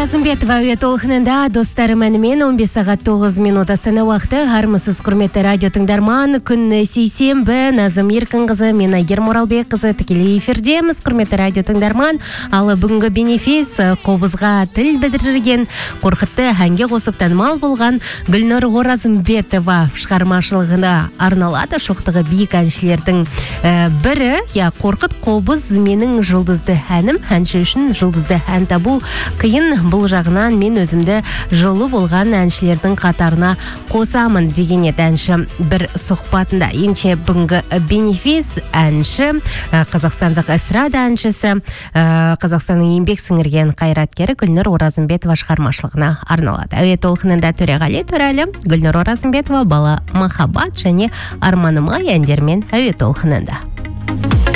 Оразымбетова әуе толқынында достарым әнімен 15 сағат 9 минут Астана уақыты. Армысыз құрметті радио тыңдарман, күн сейсенбі, Назым Еркінқызы, мен Айгерім Оралбекқызы тікелей эфирдеміз. Құрметті радио тыңдарман, ал бүгінгі бенефис қобызға тіл білдірген, қорқытты әнге қосып танымал болған Гүлнұр Оразымбетова шығармашылығына арналады. Шоқтығы биік әншілердің бірі, қорқыт қобыз менің жұлдызды әнім, әнші үшін жұлдызды ән табу қиын, бұл жағынан мен өзімді жолы болған әншілердің қатарына қосамын деген еді әнші бір сұхбатында. Еңше бүгінгі бенефис әнші, қазақстандық эстрада әншісі, Қазақстанның еңбек сіңірген қайраткері Гүлнұр Оразымбетова шығармашылығына арналады. Әуе толқынында Төреғали Төрәлі, Гүлнұр Оразымбетова, Бала махаббат және Арманым ай әндермен әуе толқынында.